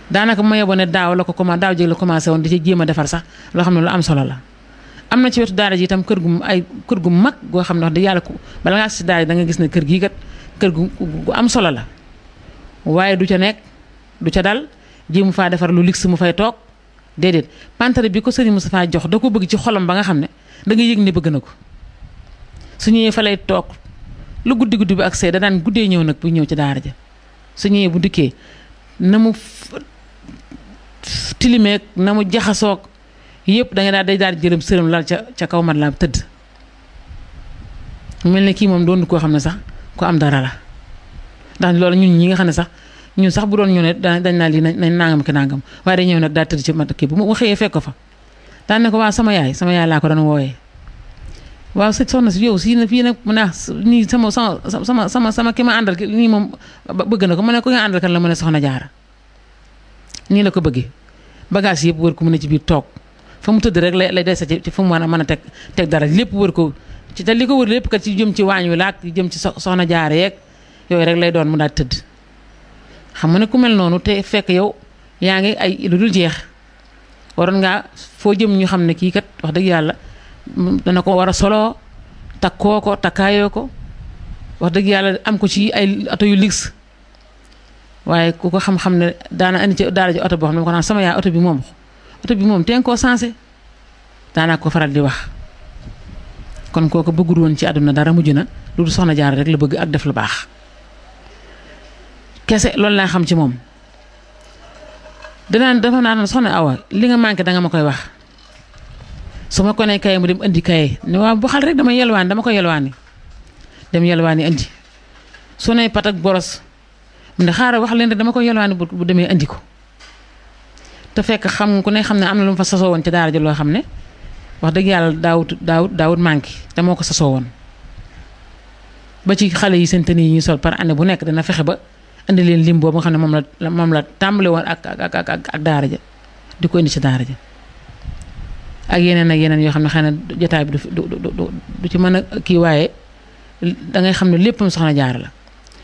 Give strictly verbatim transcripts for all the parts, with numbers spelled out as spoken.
daanaka bu ma yeboo ne daaw la ko commencé daaw jéeg la commencé woon di ci jéem a defar sax loo xam ne lu am solo la. am na ci wetu daara ji itam kër gu ay kër gu mag goo xam ne wax dëgg yàlla ko bala ngaa si daara ji da nga gis ne kër gii kat kër gu gu am solo la waaye du ca nekk du ca dal jéemu faa defar lu ligg mu fay toog déedéet pantare bi ko sëriñ Moustapha jox da ko bëgg ci xolam ba nga xam ne da nga yëg ne bëgg na ko su ñëwee fa lay toog lu guddi guddi bi ak see da daan guddee ñëw nag bu ñëw ci daara ja su ñëwee bu dikkee na mu tilimeeg na mu jaxasoog yëpp da nga daal day daal di jërëm sërëm lal ca ca kaw mat la tëdd mel ne kii moom doon koo xam ne sax ku am dara la ndax loolu ñun ñi nga xam ne sax ñun sax bu doon ñëw ne dañ naa lii nañ nangam ki nangam waaye day ñëw nag daa tëdd ci mat kii bu ma xëyee fekk ko fa daan ne ko waaw sama yaay sama yaay laa ko doon wooyee waaw sëñ soxna si yow si na fii nag mu ne nii sama sama sama sama sama ki ma àndal nii moom bëgg na ko mu ne ko nga àndal kan la mu ne soxna jaara nii la ko bëggee bagage yëpp wër ko mu ne ci biir toog fa mu tëdd rek lay lay dese ci fa mu war a mën a teg teg dara lépp wër ko ci te li ko wër lépp kat ci jëm ci waañ wi laak jëm ci soxna jaara yeeg yooyu rek lay doon mu daal tëdd xam nga ne ku mel noonu te fekk yow yaa ngi ay lu dul jeex waroon ngaa foo jëm ñu xam ne kii kat wax dëgg yàlla dana ko war a soloo takkoo ko takkaayoo ko wax dëgg yàlla am ko ci ay oto yu luxe waaye ku ko xam-xam ne daana andi ci daara ji oto boo xam ne ko naan sama yaay oto bi moom oto bi moom teen koo sensé daanaa ko faral di wax kon kooku bëggul woon ci àdduna dara mujj na lu dul soxna jaar rek la bëgg ak def lu baax kese loolu laa xam ci moom danaan dafa naan soxna Awa li nga manqué danga ma koy wax su ma ko nee kaye mu dem indi kaye ne waaw bu xal rek dama yelwaani dama ko yelwaani dem yelwaani indi su ne pat ak boros mu ne xaaral wax leen rek dama ko yelwaani bu demee indi ko te fekk xam ku ne xam ne am na lu mu fa sasoo woon ci daara ji loo xam ne wax dëgg yàlla daawut daawut daawut manqué te moo ko sasoo woon ba ci xale yi seen tenue yi ñuy sol par année bu nekk dana fexe ba indi leen lim boobu nga xam ne moom la moom la tàmbale woon ak ak ak ak daara ja di ko indi ci daara ja ak yeneen ak yeneen yoo xam ne xëy na jotaay bi du du du du ci mën a kii waaye da ngay xam ne léppam soxna Jaara la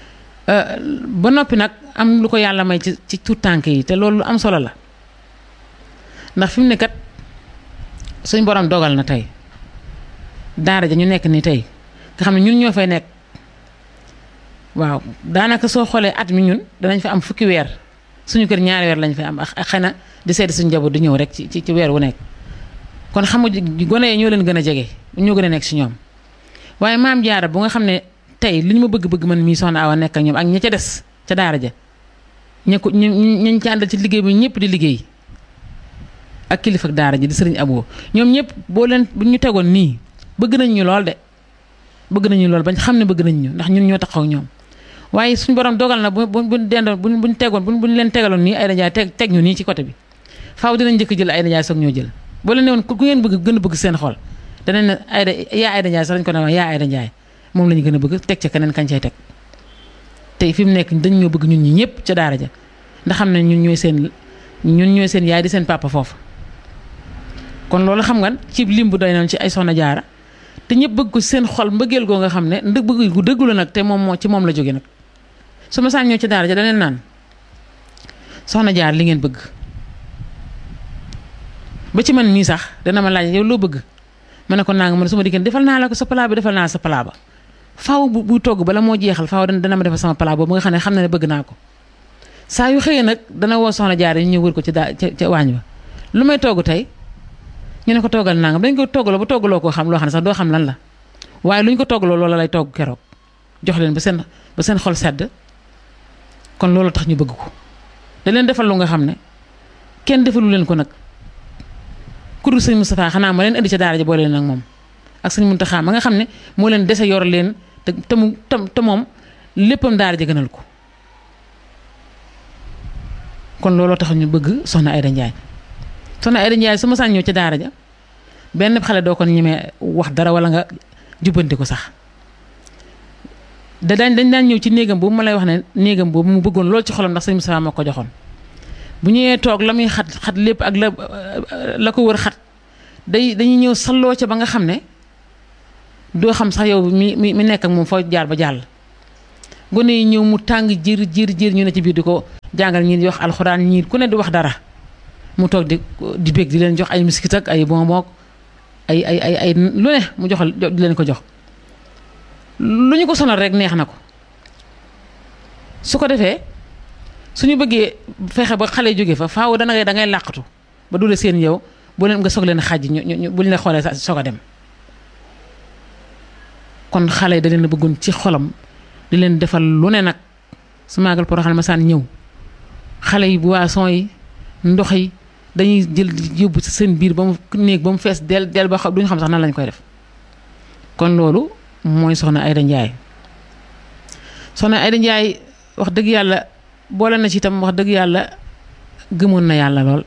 ba noppi nag am lu ko yàlla may ci ci tuut tànk yi te loolu lu am solo la ndax fi mu ne kat suñ borom dogal na tey daara ja ñu nekk ni tey nga xam ne ñun ñoo fay nekk waaw daanaka soo xoolee at mi ñun danañ fa am fukki weer suñu kër ñaari weer lañ fay am ak xëy na di seeti suñu njaboot di ñëw rek ci ci weer wu nekk kon xam nga gone yi ñoo leen gën a jege ñoo gën a nekk si ñoom waaye maam Jaara bu nga xam ne tey li ñu ma bëgg-bëgg man mii soxna Awa nekk ak ñoom ak ña ca des ca daara ja ña ko ñu ñu ci àndal ci liggéey bi ñëpp di liggéey ak kilifa ak daara ji di sëriñ Abo ñoom ñëpp boo leen bu ñu tegoon nii bëgg nañ ñu lool de bëgg nañu lool bañ xam ne bëgg nañ ñu ndax ñun ñoo taxaw ñoom waaye suñu borom dogal na bu bu buñ dendoon buñ buñ tegoon buñ buñ leen tegaloon nii ay dajaay teg teg ñu nii ci côté bi faaw dinañ njëkk jël ay dajaay soog ñoo jël boo leen ne woon ku ngeen bëgg gën a bëgg seen xol danañ ne Ayda yaa Ayda Ndiaye sax lañ ko ne wax yaa Ayda Ndiaye moom la ñu gën a bëgg teg ca keneen kañ cay teg tey fi mu nekk dañ ñoo bëgg ñun ñi ñëpp ca daara ja ndax xam ne ñun ñooy seen ñun ñooy seen yaay di seen papa foofu kon loolu xam nga ci lim bu doy noonu ci ay soxna Jaara te ñëpp bëgg ko seen xol mbëggeel goo nga xam ne ndëg bëgg gu dëggu la nag te moom moo ci moom la jóge nag su ma saan ñëw ci daara ja da leen naan soxna Jaara li ngeen bëgg ba ci man mii sax dana ma laaj yow loo bëgg ma ne ko naa nga ma ne su ma diggante defal naa la ko sa palaa bi defal naa sa palaa ba faaw bu bu togg bala moo jeexal faaw dana ma defal sama palaa boobu nga xam ne xam na ne bëgg naa ko saa yu xëyee nag dana woo soxna Jaara yi ñu ñëw wër ko ci daa ca ca waañ ba lu may togg tey ñu ne ko toggal naa nga dañ ko toggaloo ba toggaloo koo xam loo xam ne sax doo xam lan la waaye lu ñu ko toggaloo loola lay togg keroog jox leen ba seen ba seen xol sedd kon loolu tax ñu bëgg ko da leen defal lu nga xam ne kenn defalu leen ko nag ku dul sëñ Moustapha xanaa ma leen indi ca daara ja boole leen ak moom ak sëñ Muntaxa ma nga xam ne moo leen dese yor leen te te mu te moom léppam daara ja gënal ko kon looloo tax ñu bëgg soxna Ayda Ndiaye soxna Ayda Ndiaye su ma saan ñëw ca daara ja benn xale doo ko ñemee wax dara wala nga jubbanti ko sax da daañ dañ daan ñëw ci néegam boobu ma lay wax ne néegam boobu mu bëggoon lool ci xolam ndax sëñ Moustapha moo ko joxoon bu ñëwee toog la muy xat xat lépp ak la la ko wër xat day dañuy ñëw salloo ca ba nga xam ne doo xam sax yow mi mi mi nekk ak moom foo jaar ba jàll gone yi ñëw mu tàng jër jër jër ñu ne ci biir di ko jàngal ñii di wax alxuraan ñii ku ne di wax dara mu toog di di bég di leen jox ay miskit ak ay bonbon ay ay ay ay lu ne mu joxal di leen ko jox lu ñu ko sonal rek neex na ko su ko defee suñu bëggee fexe ba xale jóge fa faaw dana ngay da ngay làqatu ba du la seen yow bu leen nga soog leen xàjj ñu ñu bu ñu la xoolee sa soog a dem kon xale yi da leen a bëggoon ci xolam di leen defal lu ne nag su maagal Porokhane ma saan ñëw xale yi boisson yi ndox yi dañuy jël yóbbu ci seen biir ba mu néeg ba mu fees del del ba xam duñu xam sax nan lañ koy def kon loolu mooy soxna Aïda Ndiaye soxna Aïda Ndiaye wax dëgg yàlla boole na ci itam wax dëgg yàlla gëmoon na yàlla lool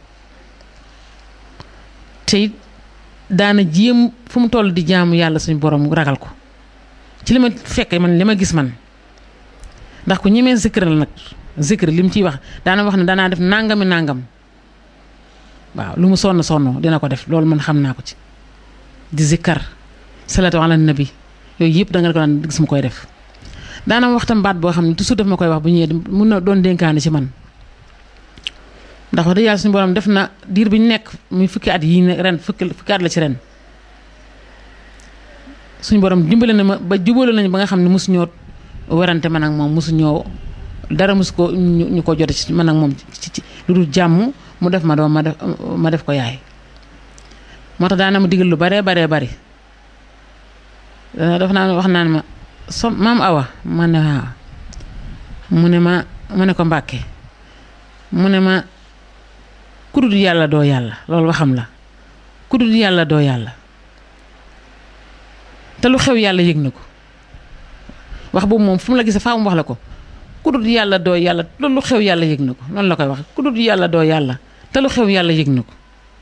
te it daana jéem fu mu toll di jaamu yàlla suñu borom ragal ko ci li ma fekkee man li ma gis man ndax ku ñemee zikr la nag zikr li mu ciy wax daana wax ne danaa def nangami nangam waaw lu mu sonn sonn dina ko def loolu man xam naa ko ci di zikkar salatu ala nabi yooyu yëpp da nga ko daan gis mu koy def daana waxtam baat boo xam ne toujours daf ma koy wax bu ñëwee mun na doon dénkaane ci man ndax wax dëgg yàlla suñu borom def na diir bi ñu nekk muy fukki at yi ne ren fukki fukki at la ci ren suñu borom dimbale na ma ba jubóole nañu ba nga xam ne mosu ñoo werante man ak moom mosu ñoo dara mosu ko ñu ko jote ci man ak moom ci ci lu dul jàmm mu def ma doom ma def ma def ko yaay moo tax daana ma digal lu baree baree bari daf naa wax naan ma so maam Awa ma ne waaw mu ne ma mu ne ko Mbàkke mu ne ma kudut yàlla doo yàlla loolu waxam la kudut yàlla doo yàlla te lu xew yàlla yëg na ko wax boobu moom fu mu la gisee faa mu wax la ko kudut yàlla doo yàlla te lu xew yàlla yëg na ko noonu la koy wax kudut yàlla doo yàlla te lu xew yàlla yëg na ko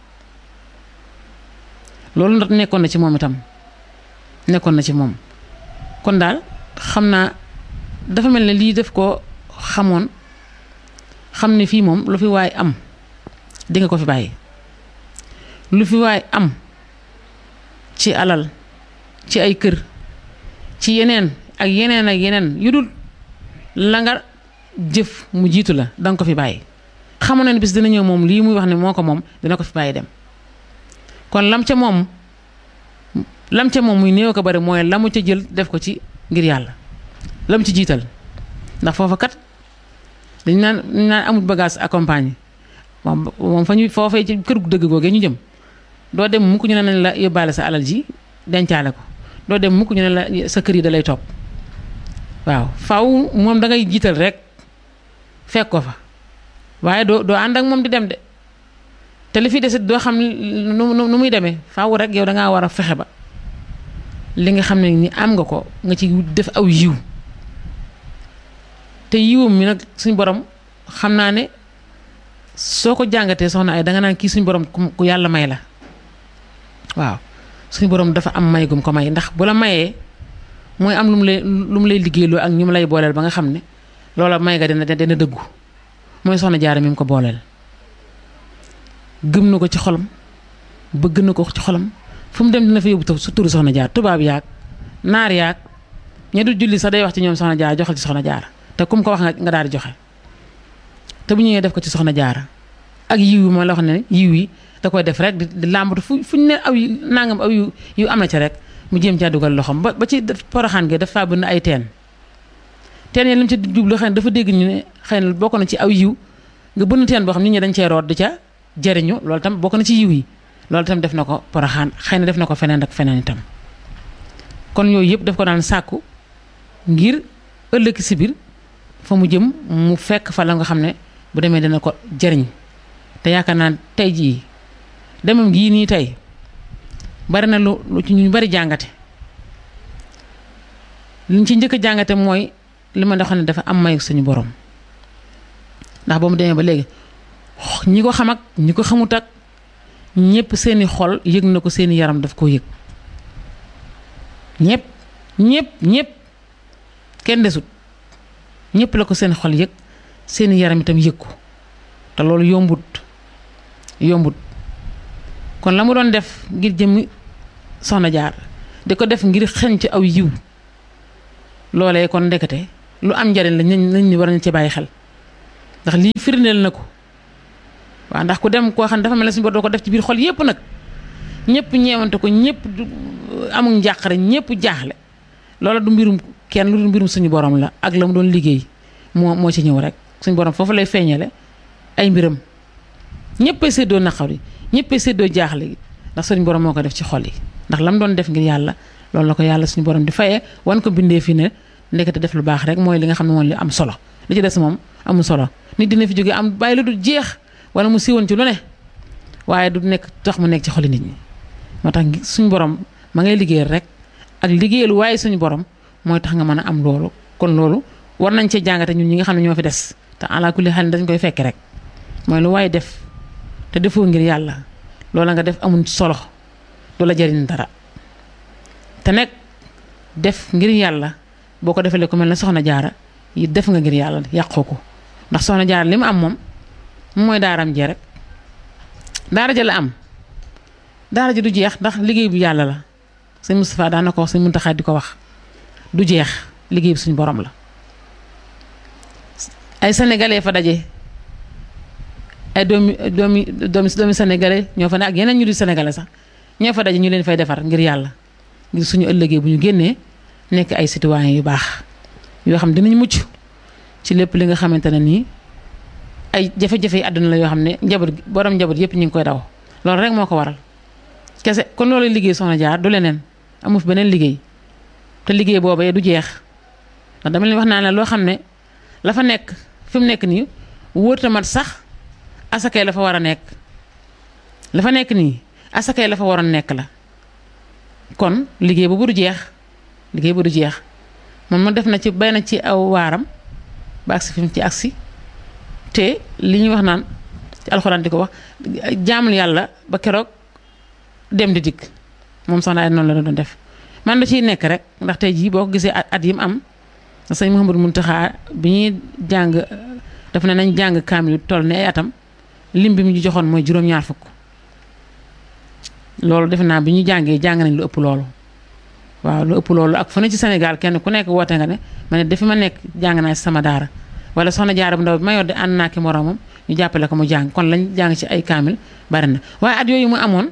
loolu ndax nekkoon na ci moom itam nekkoon na ci moom kon daal xam naa dafa mel ne lii def ko xamoon xam ne fii moom lu fi waay am di nga ko fi bàyyi lu fi waay am ci alal ci ay kër ci yeneen ak yeneen ak yeneen yu dul la nga jëf mu jiitu la danga ko fi bàyyi xamoon na ne bis dina ñëw moom lii muy wax ne moo ko moom dina ko fi bàyyi dem kon lam ca moom lam ca moom muy néew ko bari mooy la mu ca jël def ko ci ngir yàlla lam ci jiital ndax foofa kat dañ naan dañ naan amul bagage accompagné moom moom fa ñu foofee ci kër gu dëgg googee ñu jëm doo dem mukk ñu ne nañ la yóbbaale sa alal ji dencaale ko doo dem mukk ñu ne la sa kër yi da lay topp waaw faaw moom da ngay jiital rek fekk ko fa waaye doo doo ànd ak moom di dem de te li fi desit doo xam nu nu muy demee faaw rek yow da ngaa war a fexe ba li nga xam ne ni am nga ko nga ci def aw yiw te yiwam mi nag suñ borom xam naa ne soo ko jàngatee soxna ay danga naan kii suñ borom ku yàlla may la waaw suñ borom dafa am may gum ko may ndax bu la mayee mooy am lu mu lay lu mu lay liggéeyloo ak ñu mu lay booleel ba nga xam ne loola may nga dina dina dëggu mooy soxna jaara mi mu ko booleel gëm na ko ci xolam bëgg na ko ci xolam fu mu dem dina fa yóbbu su turu soxna jaar tubaab yaag naar yaag ña du julli sax day wax ci ñoom soxna jaar joxal ci soxna jaara te kum ko wax nga daal di joxe te bu ñëwee def ko ci soxna jaara ak yiw yi mooy la wax ne yiw yi da koy def rek di làmbatu fu fu ñu ne aw yu nangam aw yu yu am na ca rek mu jéem caa dugal loxoom ba ba ci Porokhane gi dafa bëgg ay teen teen yi li mu ci jublu xëy na dafa dégg ñu ne xëy na bokk na ci aw yiw nga bënn teen boo xam nit ñi dañ cee root di ca jariñu loolu tam bokk na ci yiw yi loolu tam def na ko Porokhane xëy na def na ko feneen ak feneen itam kon yooyu yëpp daf ko daan sàkku ngir ëllëg si biir fa mu jëm mu fekk fa la nga xam ne bu demee dina ko jariñ te yaakaar naa tey jii demam gii nii tey bari na lu lu ci ñu bari jàngate liñ ci njëkk a jàngate mooy li ma doon ne dafa am may suñu borom ndax ba mu demee ba léegi ñi ko xam ak ñi ko xamut ak ñëpp seeni xol yëg na ko seeni yaram daf koo yëg ñëpp ñëpp ñëpp kenn desut ñëpp la ko seen xol yëg seeni yaram itam yëg ko te loolu yombut yombut kon la mu doon def ngir jëmmi soxna jaar di ko def ngir xeñ ci aw yiw loolee kon ndekete lu am njariñ la nañ ni war nañ ci bàyyi xel ndax lii firndeel na ko waaw ndax ku dem koo xam ne dafa mel ne suñu borom doo ko def ci biir xol yépp nag ñëpp ñeewante ko ñëpp amul njàqare ñëpp jaaxle loola du mbirum kenn lu du mbirum suñu borom la ak la mu doon liggéey moo moo ci ñëw rek suñu borom foofu lay feeñale ay mbiram ñëppay séddoo naqar yi ñëppay séddoo jaaxle gi ndax suñu borom moo ko def ci xol yi ndax la mu doon def ngir yàlla loolu la ko yàlla suñu borom di fayee wan ko bindee fi ne ndekete def lu baax rek mooy li nga xam ne moom li am solo li ci des moom amul solo nit dina fi jóge am bàyyi lu du jeex wala mu siiwoon ci lu ne waaye du nekk tax mu nekk ci xoli nit ñi moo tax suñu borom ma ngay liggéeyal rek ak liggéeyal waaye suñu borom mooy tax nga mën a am loolu kon loolu war nañ cee jàngate ñun ñi nga xam ne ñoo fi des te ala kulli xel dañ koy fekk rek mooy lu waaye def te defoo ngir yàlla loola nga def amul solo du la jariñ dara te nekk def ngir yàlla boo ko defalee ku mel ne soxna jaara yi def nga ngir yàlla yàqoo ko ndax soxna jaara li mu am moom mooy daaram jee rek daara ja la am daara ji du jeex ndax liggéey bu yàlla la sëñ Moustapha daan na ko wax sëñ Muntaxa di ko wax du jeex liggéey bi suñu borom la ay sénégalais fa daje ay doomi doomi doomi doomi sénégalais ñoo fa ne ak yeneen ñu di sénégalais sax ñoo fa daje ñu leen fay defar ngir yàlla ngir suñu ëllëgee bu ñu génnee nekk ay citoyens yu baax yoo xam dinañ mucc ci lépp li nga xamante ne nii ay jafe-jafe yi àdduna la yoo xam ne njaboot borom njaboot yépp ñu ngi koy daw loolu rek moo ko waral kese kon loolu liggéey soxna jaar du leneen amu fi beneen liggéey te liggéey boobu du jeex ndax dama leen wax naa ne loo xam ne la fa nekk fi mu nekk nii wóor tamat sax asakay la fa war a nekk la fa nekk nii asakay la fa waroon nekk la kon liggéey boobu du jeex liggéey bu du jeex man ma def na ci bay na ci aw waaram ba agsi fi mu ci agsi te li ñuy wax naan ci alxuraan di ko wax jaamul yàlla ba keroog dem di dikk moom soxna ay noonu la doon def man da ciy nekk rek ndax tey jii boo ko gisee at yi mu am sëñ Mouhamadou Mountakha bi ñuy jàng daf ne nañ jàng kaamil toll ne ay atam lim bi mu ñu joxoon mooy juróom-ñaar fukk loolu defe naa bi ñu jàngee jàng nañ lu ëpp loolu waaw lu ëpp loolu ak fu ne ci Sénégal kenn ku nekk woote nga ne ma ne dafi ma nekk jàng naa ci sama daara wala soxna jaara bu ndaw bi ma yor di ànd naa ki moromam ñu jàppale ko mu jàng kon lañ jàng ci ay kaamil bari na waaye at yooyu mu amoon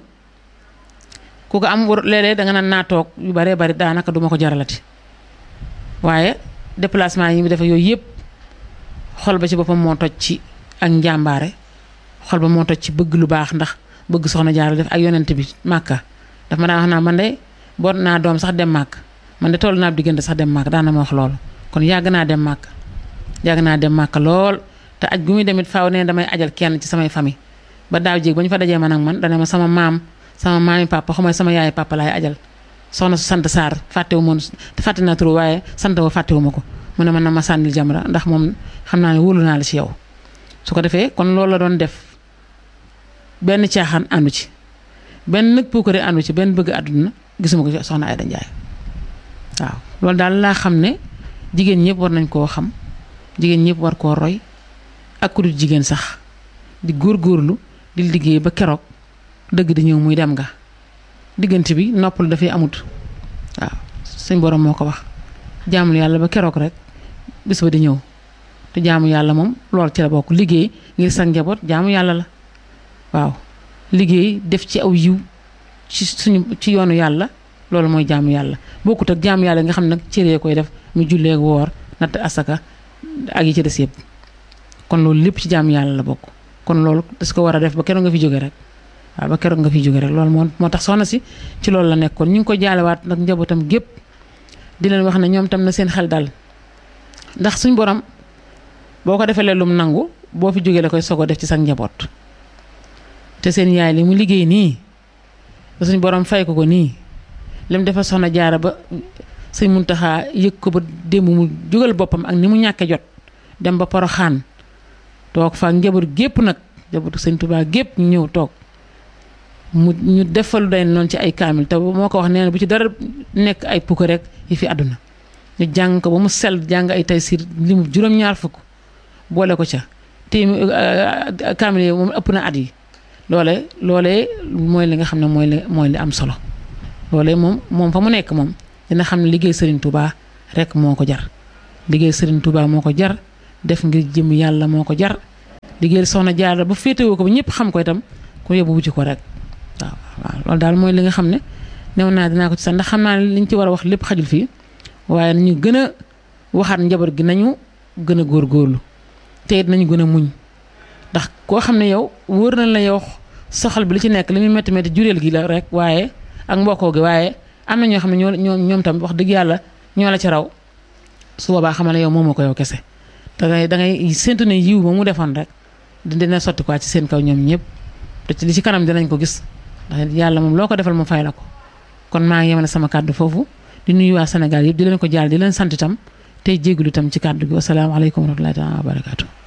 ku ko am léeg-léeg da nga naan naa toog yu baree bari daanaka duma ko jaralati waaye déplacement yi mu defe yooyu yëpp xol ba ci boppam moo toj ci ak njàmbaare xol ba moo toj ci bëgg lu baax ndax bëgg soxna jaara def ak yonent bi màkka daf ma daan wax naa man de boot naa doom sax dem màkk man de toll naa diggante sax dem màkk daan na ma wax loolu kon yàgg naa dem màkk yàgg naa dem màkk lool te aj gu muy demit faaw ne damay ajal kenn ci samay famille ba daaw jéeg ba ñu fa dajee man ak man dana ma sama maam sama maami papa xamay sama yaay papa laay ajal soxna su sant Sarr fàttewu moon fàtte naa turu waaye sant wa fàttewu ma ko mu ne man na ma sànnil jamra ndax moom xam naa ne wóolu naa la ci yow su ko defee kon loolu la doon def benn caaxaan àndu ci benn nag puukare àndu ci benn bëgg àdduna gisuma ko soxna Aïda Ndiaye waaw loolu daal laa xam ne jigéen ñëpp war nañ koo xam jigéen ñëpp war koo roy ak ku dul jigéen sax di góorgóorlu di liggéey ba keroog dëgg di ñëw muy dem nga diggante bi noppal dafay amut waaw suñ borom moo ko wax jaamul yàlla ba keroog rek bis ba di ñëw te jaamu yàlla moom loolu ci la bokk liggéey ngir sa njaboot jaamu yàlla la waaw liggéey def ci aw yiw ci suñu ci yoonu yàlla loolu mooy jaamu yàlla bokkut ak jaamu yàlla nga xam ne nag cëree koy def mu jullee ak woor natt asaka ak yi ci des yëpp kon loolu lépp ci jaamu yàlla la bokk kon loolu das ko war a def ba keroog nga fi jóge rek waaw ba keroog nga fi jóge rek loolu moo moo tax soxna si ci loolu la nekkoon ñu ngi ko jaalewaat nag njabootam gépp di leen wax ne ñoom tam na seen xel dal ndax suñ borom boo ko defee lum nangu boo fi jógee la koy sogo def ci sa njaboot te seen yaay li mu liggéey nii ba suñ borom fay ko ko nii lim defal soxna jaara ba sëñ Muntaxa yëg ko ba démb mu jógal boppam ak ni mu ñàkke jot dem ba Poroxaan toog fa njaboot gépp nag njabootu sëñ Tuubaa gépp ñu ñëw toog mu ñu defal day noonu ci ay kaamil te moo ko wax nee na bu ci dara nekk ay pukk rek yi fi àdduna ñu jàng ko ba mu sell jàng ay tay siir li mu juróom-ñaar fukk boole ko ca te kaamil yi moom ëpp na at yi loole loolee mooy li nga xam ne mooy li mooy li am solo loolee moom moom fa mu nekk moom dina xam ne liggéey Sëriñ Tuubaa rek moo ko jar liggéey Serigne Touba moo ko jar def ngir jëm yàlla moo ko jar liggéey soxna Jaara ba féetewoo ko ba ñëpp xam ko itam ku yóbbu wu ci ko rek waaw waaw loolu daal mooy li nga xam ne new naa dinaa ko ci sax ndax xam naa ne liñ ci war a wax lépp xajul fii waaye nañu gën a waxaat njaboot gi nañu gën a góorgóorlu te it nañu gën a muñ ndax koo xam ne yow wóor na la yow soxal bi li ci nekk li muy métti métti jureel gi la rek waaye ak mbokkoo gi waaye am na ñoo xam ne ñoo ñoo ñoom tam wax dëgg yàlla ñoo la ci raw su boobaa xamal ne yow moomoo ko yow kese da ngay da ngay séntu ne yiw ba mu defoon rek dina sotti quoi ci seen kaw ñoom ñëpp te ci li ci kanam dinañ ko gis ndax yàlla moom loo ko defal mu fay la ko kon maa ngi yemale sama kàddu foofu di nuyu waa Sénégal yëpp di leen ko jaal di leen sant itam tey jégalu itam ci kàddu gi wasalaamaaleykum wa rahmatullahi taala wa barakaatu